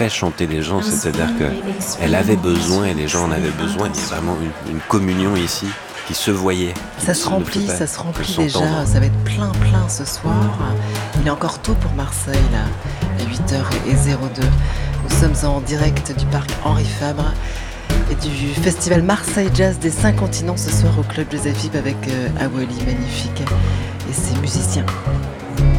fait chanter les gens, c'est-à-dire qu'elle avait besoin et les gens en avaient besoin. Il y a vraiment une communion ici qui se voyait, qui Ça se ne peut remplit, pas ça se que remplit déjà, s'entendre. ça va être plein plein ce soir. Il est encore tôt pour Marseille là, à 8h02. Nous sommes en direct du parc Henri Fabre et du festival Marseille Jazz des 5 continents ce soir au Club Joseph Vib avec Awali magnifique et ses musiciens.